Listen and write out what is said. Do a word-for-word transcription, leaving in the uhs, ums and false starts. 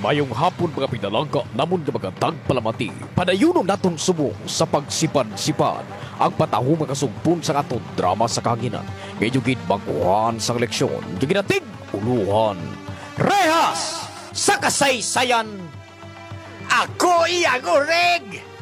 Mayong hapon mga pinalangka, namon nga mga tagpalamati. Padayunon naton sumo sa pagsipan-sipan ang patahong mga sumpon sa aton drama sa kanginan. Ngayon gid baguhan sang leksyon, ginatig uluhan. Rehas sa kasaysayan. Ako iyang ureg!